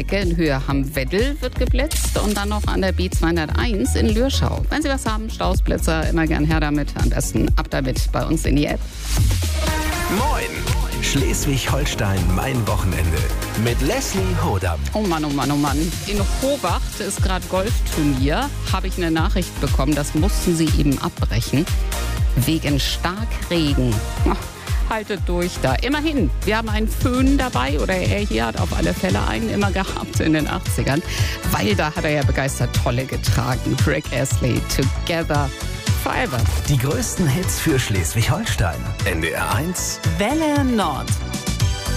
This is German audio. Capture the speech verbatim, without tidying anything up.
Strecke in Höhe Hamm-Weddel wird geblitzt und dann noch an der B zweihunderteins in Lürschau. Wenn Sie was haben, Stausblitzer, immer gern her damit. Am besten ab damit bei uns in die App. Moin! Schleswig-Holstein, mein Wochenende. Mit Leslie Hodam. Oh Mann, oh Mann, oh Mann. In Hohwacht ist gerade Golfturnier. Habe ich eine Nachricht bekommen, das mussten sie eben abbrechen. Wegen Starkregen. Haltet durch da. Immerhin, wir haben einen Föhn dabei, oder er hier hat auf alle Fälle einen immer gehabt in den achtzigern. Weil da hat er ja begeistert Tolle getragen. Rick Astley, Together Forever. Die größten Hits für Schleswig-Holstein. N D R eins. Welle Nord.